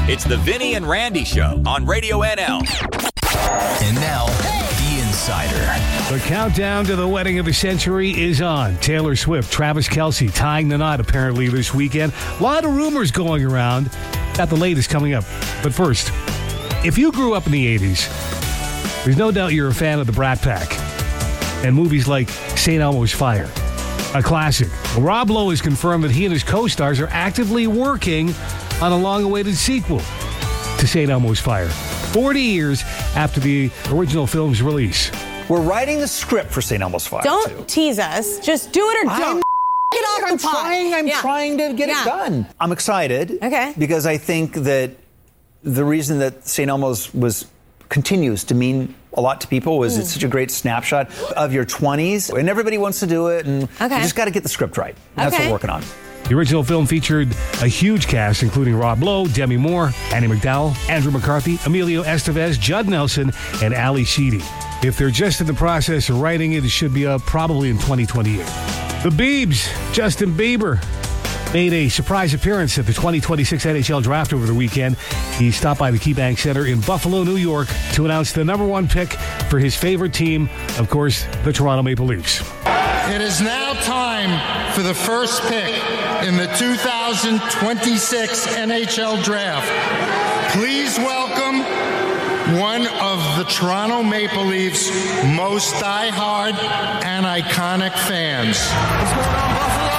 It's the Vinny and Randy Show on Radio NL. And now, The Insider. The countdown to the wedding of the century is on. Taylor Swift, Travis Kelce tying the knot apparently this weekend. A lot of rumors going around. Got the latest coming up. But first, if you grew up in the 80s, there's no doubt you're a fan of the Brat Pack and movies like St. Elmo's Fire, a classic. Rob Lowe has confirmed that he and his co-stars are actively working on a long-awaited sequel to St. Elmo's Fire, 40 years after the original film's release. We're writing the script for St. Elmo's Fire. Don't tease us. Just do it or don't. I'm trying to get it done. I'm excited. Okay. Because I think that the reason that St. Elmo's continues to mean a lot to people was it's such a great snapshot of your 20s, and everybody wants to do it, and you just got to get the script right. And that's what we're working on. The original film featured a huge cast, including Rob Lowe, Demi Moore, Annie McDowell, Andrew McCarthy, Emilio Estevez, Judd Nelson, and Ali Sheedy. If they're just in the process of writing it, it should be up probably in 2028. The Biebs, Justin Bieber, made a surprise appearance at the 2026 NHL Draft over the weekend. He stopped by the KeyBank Center in Buffalo, New York, to announce the number one pick for his favorite team, of course, the Toronto Maple Leafs. It is now time for the first pick in the 2026 NHL Draft. Please welcome one of the Toronto Maple Leafs' most diehard and iconic fans. What's going on, Buffalo?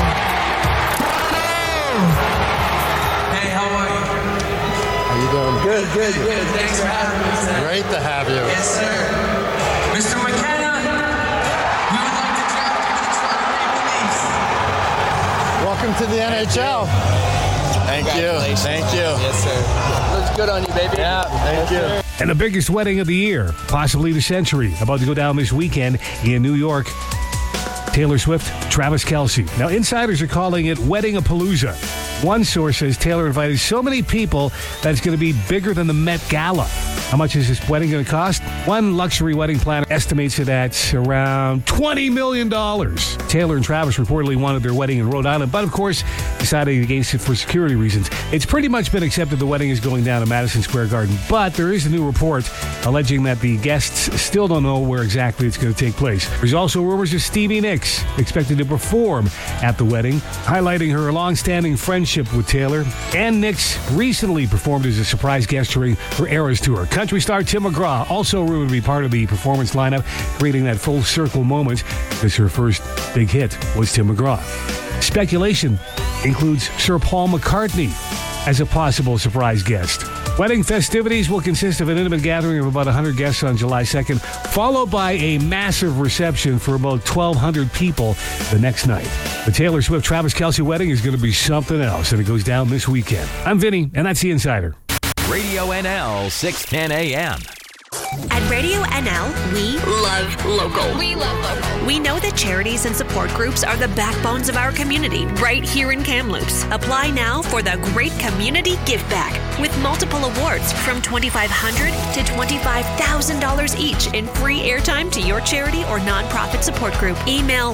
Hey, how are you? How you doing? Good. Thanks for having me today. Great to have you. Yes, sir. Mr. McKenna, we would like to draft you to the Toronto Maple Leafs. Welcome to the NHL. Thank you. Yes, sir. Looks good on you, baby. Yeah, thank you. And the biggest wedding of the year, possibly the century, about to go down this weekend in New York. Taylor Swift, Travis Kelce. Now, insiders are calling it Wedding-a-Palooza. One source says Taylor invited so many people that it's going to be bigger than the Met Gala. How much is this wedding going to cost? One luxury wedding planner estimates it at around $20 million. Taylor and Travis reportedly wanted their wedding in Rhode Island, but of course decided against it for security reasons. It's pretty much been accepted the wedding is going down at Madison Square Garden, but there is a new report alleging that the guests still don't know where exactly it's going to take place. There's also rumors of Stevie Nicks expected to perform at the wedding, highlighting her long-standing friendship with Taylor. And Nicks recently performed as a surprise guest during her Eras tour. Country star Tim McGraw also rumored to be part of the performance lineup, creating that full circle moment as her first big hit was Tim McGraw. Speculation includes Sir Paul McCartney as a possible surprise guest. Wedding festivities will consist of an intimate gathering of about 100 guests on July 2nd, followed by a massive reception for about 1,200 people the next night. The Taylor Swift-Travis Kelce wedding is going to be something else, and it goes down this weekend. I'm Vinny, and that's The Insider. Radio NL, 610 a.m. At Radio NL, we love local. We love local. We know that charities and support groups are the backbones of our community right here in Kamloops. Apply now for the Great Community Give Back with multiple awards from $2,500 to $25,000 each in free airtime to your charity or nonprofit support group. Email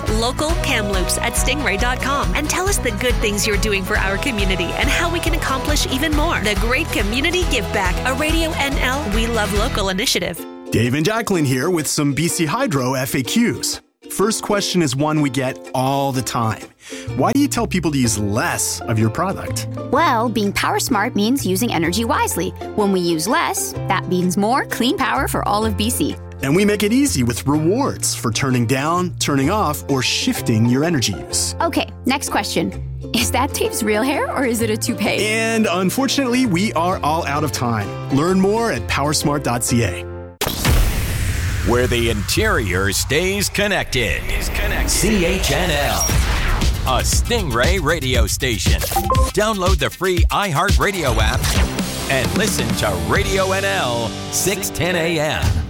lovelocalkamloops@stingray.com and tell us the good things you're doing for our community and how we can accomplish even more. The Great Community Give Back, a Radio NL We Love Local initiative. Dave and Jacqueline here with some BC Hydro FAQs. First question is one we get all the time. Why do you tell people to use less of your product? Well, being power smart means using energy wisely. When we use less, that means more clean power for all of BC. And we make it easy with rewards for turning down, turning off, or shifting your energy use. Okay, next question. Is that Dave's real hair or is it a toupee? And unfortunately, we are all out of time. Learn more at powersmart.ca. Where the interior stays connected. CHNL, a Stingray radio station. Download the free iHeartRadio app and listen to Radio NL 610 a.m.